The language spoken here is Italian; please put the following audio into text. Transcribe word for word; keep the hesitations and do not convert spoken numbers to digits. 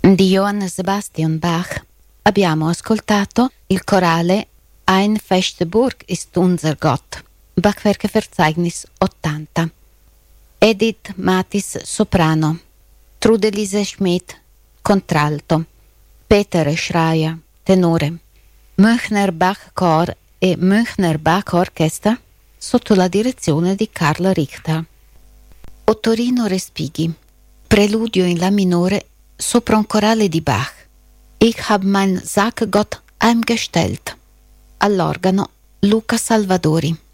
di Johann Sebastian Bach abbiamo ascoltato il corale Ein feste Burg ist unser Gott, Bachwerkeverzeichnis ottanta. Edith Mathis soprano, Trude Lise Schmidt contralto, Peter Schreier tenore, Münchner Bach Chor e Münchner Bach Orchestra sotto la direzione di Carl Richter. Ottorino Respighi, preludio in La minore sopra un corale di Bach. Ich hab mein Sack Gott heimgestellt. All'organo Luca Salvadori.